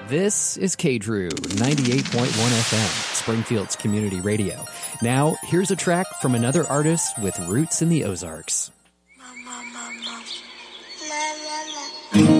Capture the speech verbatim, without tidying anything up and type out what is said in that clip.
This is K-Drew, ninety-eight point one F M, Springfield's community radio. Now, here's a track from another artist with roots in the Ozarks. Mama, mama, la, la, la.